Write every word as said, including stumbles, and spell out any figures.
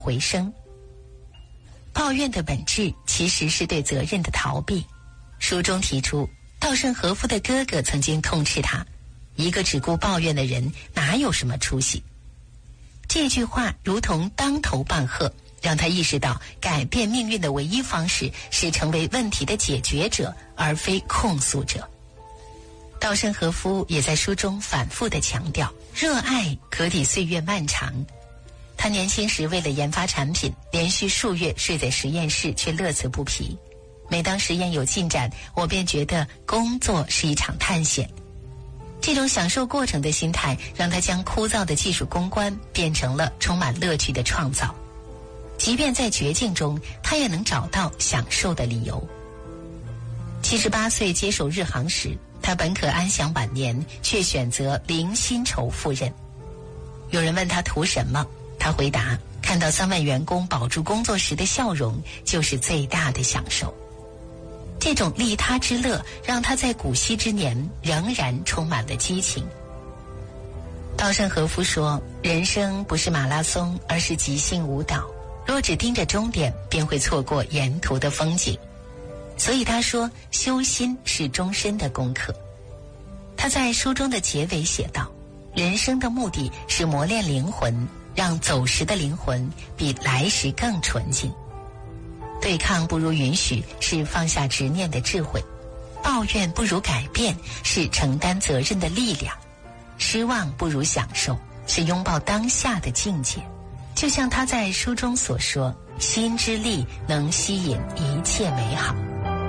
回声。抱怨的本质其实是对责任的逃避。书中提出，稻盛和夫的哥哥曾经痛斥他，一个只顾抱怨的人哪有什么出息。这句话如同当头棒喝，让他意识到改变命运的唯一方式是成为问题的解决者，而非控诉者。稻盛和夫也在书中反复地强调，热爱可抵岁月漫长。他年轻时为了研发产品，连续数月睡在实验室，却乐此不疲。每当实验有进展，我便觉得工作是一场探险。这种享受过程的心态，让他将枯燥的技术攻关变成了充满乐趣的创造。即便在绝境中，他也能找到享受的理由。七十八岁接手日航时，他本可安享晚年，却选择零薪酬赴任。有人问他图什么，他回答，看到三万员工保住工作时的笑容，就是最大的享受。这种利他之乐，让他在古稀之年仍然充满了激情。稻盛和夫说，人生不是马拉松，而是即兴舞蹈。若只盯着终点，便会错过沿途的风景。所以他说，修心是终身的功课。他在书中的结尾写道，人生的目的是磨练灵魂，让走时的灵魂比来时更纯净。对抗不如允许，是放下执念的智慧；抱怨不如改变，是承担责任的力量；失望不如享受，是拥抱当下的境界。就像他在书中所说，心之力能吸引一切美好。